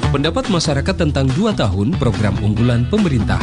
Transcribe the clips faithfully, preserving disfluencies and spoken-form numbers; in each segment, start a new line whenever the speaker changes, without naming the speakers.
Pendapat masyarakat tentang dua tahun program unggulan pemerintah.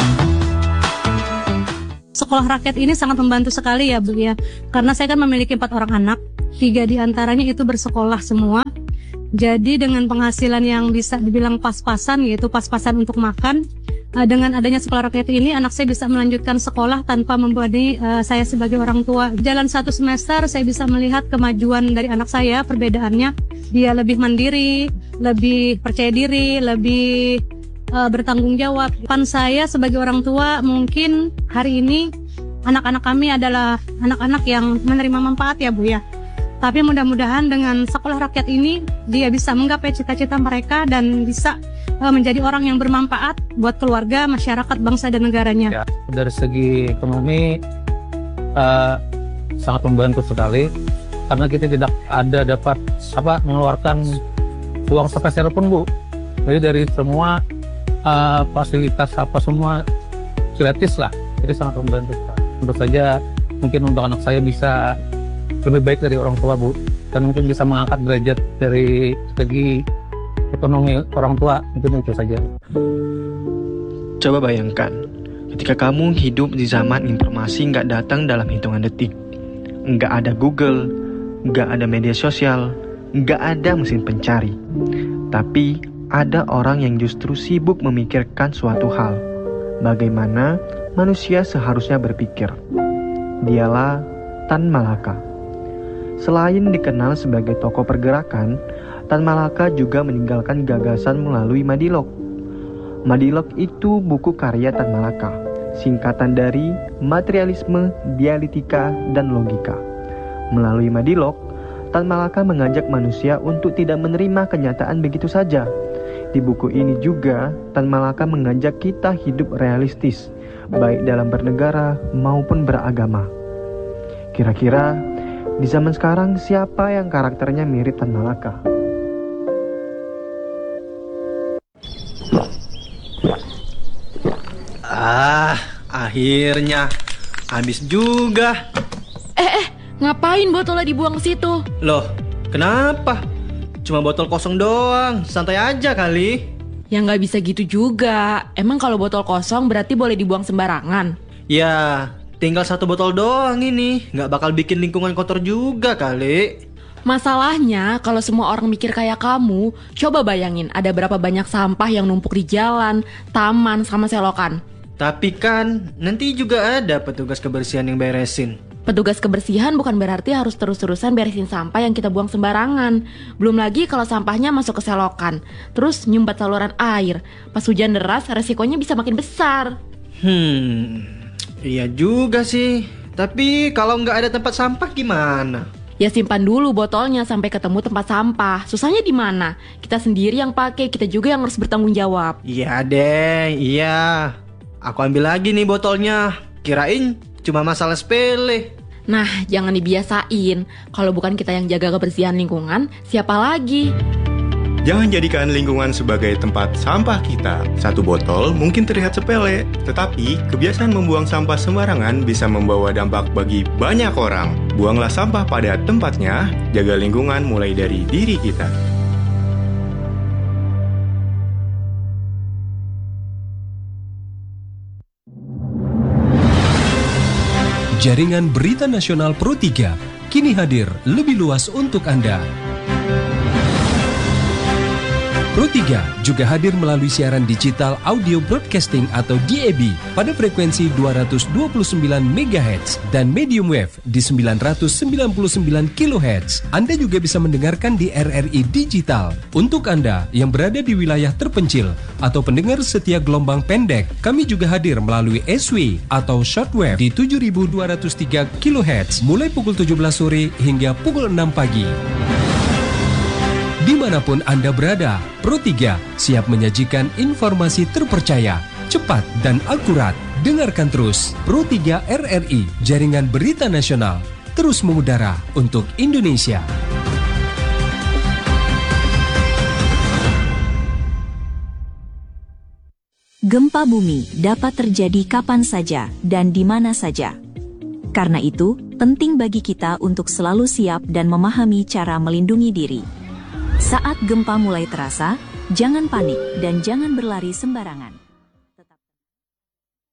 Sekolah rakyat ini sangat membantu sekali ya Bu ya. Karena saya kan memiliki empat orang anak, tiga diantaranya itu bersekolah semua. Jadi dengan penghasilan yang bisa dibilang pas-pasan, yaitu pas-pasan untuk makan, dengan adanya sekolah rakyat ini anak saya bisa melanjutkan sekolah tanpa membebani uh, saya sebagai orang tua. Jalan satu semester saya bisa melihat kemajuan dari anak saya, perbedaannya dia lebih mandiri, lebih percaya diri, lebih uh, bertanggung jawab. Pan saya sebagai orang tua mungkin hari ini anak-anak kami adalah anak-anak yang menerima manfaat ya Bu ya. Tapi mudah-mudahan dengan sekolah rakyat ini dia bisa menggapai cita-cita mereka dan bisa uh, menjadi orang yang bermanfaat buat keluarga, masyarakat, bangsa dan negaranya.
Ya, dari segi ekonomi uh, sangat membantu sekali karena kita tidak ada dapat apa mengeluarkan uang sepeser pun Bu. Jadi dari semua uh, fasilitas apa semua gratis lah. Jadi sangat membantu. Tentu saja mungkin untuk anak saya bisa lebih baik dari orang tua Bu, dan mungkin bisa mengangkat derajat dari segi ekonomi orang tua, mungkin itu saja.
Coba bayangkan, ketika kamu hidup di zaman informasi nggak datang dalam hitungan detik, nggak ada Google, nggak ada media sosial, nggak ada mesin pencari, tapi ada orang yang justru sibuk memikirkan suatu hal, bagaimana manusia seharusnya berpikir. Dialah Tan Malaka. Selain dikenal sebagai tokoh pergerakan, Tan Malaka juga meninggalkan gagasan melalui Madilog. Madilog itu buku karya Tan Malaka, singkatan dari materialisme, dialektika, dan logika. Melalui Madilog, Tan Malaka mengajak manusia untuk tidak menerima kenyataan begitu saja. Di buku ini juga, Tan Malaka mengajak kita hidup realistis, baik dalam bernegara maupun beragama. Kira-kira di zaman sekarang siapa yang karakternya mirip Tan Malaka? Ah, akhirnya habis juga.
Eh, eh, ngapain botolnya dibuang ke situ?
Loh, kenapa? Cuma botol kosong doang, santai aja kali.
Ya nggak bisa gitu juga. Emang kalau botol kosong berarti boleh dibuang sembarangan?
Ya, tinggal satu botol doang ini, nggak bakal bikin lingkungan kotor juga kali.
Masalahnya kalau semua orang mikir kayak kamu, coba bayangin ada berapa banyak sampah yang numpuk di jalan, taman, sama selokan.
Tapi kan nanti juga ada petugas kebersihan yang beresin.
Petugas kebersihan bukan berarti harus terus-terusan beresin sampah yang kita buang sembarangan. Belum lagi kalau sampahnya masuk ke selokan, terus nyumbat saluran air. Pas hujan deras resikonya bisa makin besar.
Hmm, iya juga sih. Tapi kalau nggak ada tempat sampah gimana?
Ya simpan dulu botolnya sampai ketemu tempat sampah. Susahnya di mana? Kita sendiri yang pakai, kita juga yang harus bertanggung jawab.
Iya deh, iya. Aku ambil lagi nih botolnya. Kirain cuma masalah sepele.
Nah, jangan dibiasain. Kalau bukan kita yang jaga kebersihan lingkungan, siapa lagi?
Jangan jadikan lingkungan sebagai tempat sampah kita. Satu botol mungkin terlihat sepele, tetapi kebiasaan membuang sampah sembarangan bisa membawa dampak bagi banyak orang. Buanglah sampah pada tempatnya, jaga lingkungan mulai dari diri kita.
Jaringan Berita Nasional Pro tiga kini hadir lebih luas untuk Anda. Pro tiga juga hadir melalui siaran digital audio broadcasting atau D A B pada frekuensi dua ratus dua puluh sembilan megahertz dan medium wave di sembilan ratus sembilan puluh sembilan kilohertz. Anda juga bisa mendengarkan di R R I Digital. Untuk Anda yang berada di wilayah terpencil atau pendengar setia gelombang pendek, kami juga hadir melalui S W atau shortwave di tujuh ribu dua ratus tiga kilohertz mulai pukul tujuh belas sore hingga pukul enam pagi. Dimanapun Anda berada, Pro tiga siap menyajikan informasi terpercaya, cepat, dan akurat. Dengarkan terus Pro tiga R R I, Jaringan Berita Nasional, terus mengudara untuk Indonesia.
Gempa bumi dapat terjadi kapan saja dan di mana saja. Karena itu, penting bagi kita untuk selalu siap dan memahami cara melindungi diri. Saat gempa mulai terasa, jangan panik dan jangan berlari sembarangan.